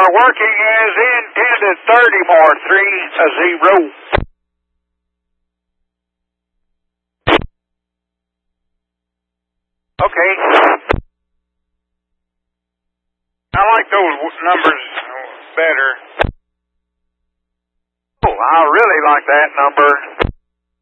are working as intended. 30 more, 3-0. Okay. I like those numbers better. Oh, I really like that number.